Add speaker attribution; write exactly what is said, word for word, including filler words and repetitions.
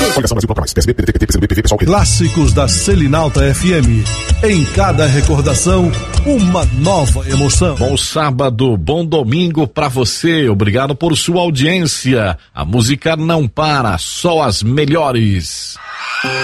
Speaker 1: Clássicos da Selinalta F M. Em cada recordação, uma nova emoção.
Speaker 2: Bom sábado, bom domingo pra você. Obrigado por sua audiência. A música não para, só as melhores.